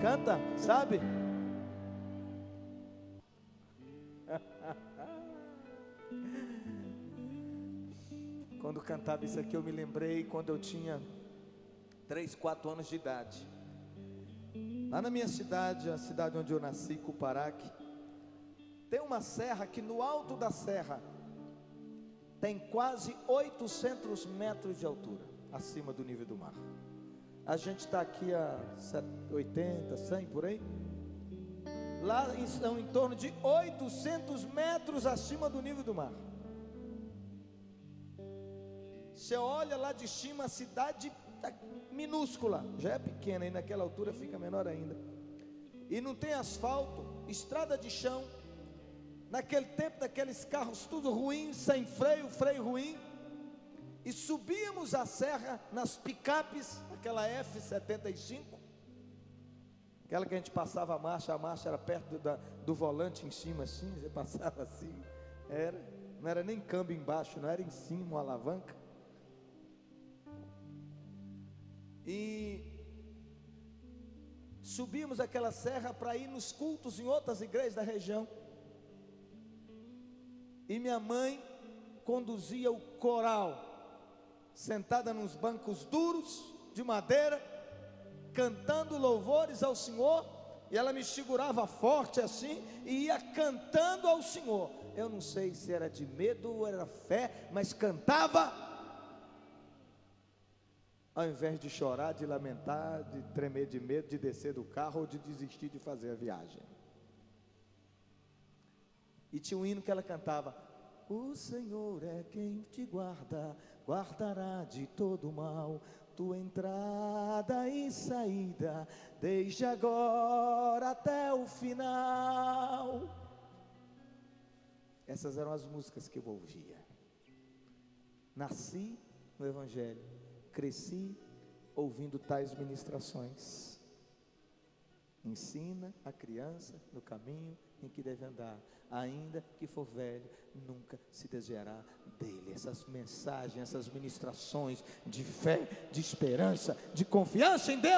Canta, sabe? Quando cantava isso aqui, eu me lembrei quando eu tinha 3, 4 anos de idade. Lá na minha cidade, a cidade onde eu nasci, Cuparaque, tem uma serra que no alto da serra tem quase 800 metros de altura, acima do nível do mar. A gente está aqui a 80, 100 por aí. Lá são em torno de 800 metros acima do nível do mar. Você olha lá de cima, a cidade minúscula, já é pequena, e naquela altura fica menor ainda. E não tem asfalto, estrada de chão. Naquele tempo, daqueles carros tudo ruim, sem freio, freio ruim. E subíamos a serra nas picapes, aquela F75, aquela que a gente passava a marcha era perto do volante em cima assim, você passava assim, não era nem câmbio embaixo, não era em cima uma alavanca. E subimos aquela serra para ir nos cultos em outras igrejas da região. E minha mãe conduzia o coral, sentada nos bancos duros de madeira, cantando louvores ao Senhor, e ela me segurava forte assim e ia cantando ao Senhor. Eu não sei se era de medo ou era fé, mas cantava, ao invés de chorar, de lamentar, de tremer de medo, de descer do carro ou de desistir de fazer a viagem. E tinha um hino que ela cantava: o Senhor é quem te guarda, guardará de todo mal, tua entrada e saída, desde agora até o final. Essas eram as músicas que eu ouvia. Nasci no Evangelho, cresci ouvindo tais ministrações. Ensina a criança no caminho em que deve andar, ainda que for velho, nunca se desviará dele. Essas mensagens, essas ministrações de fé, de esperança, de confiança em Deus.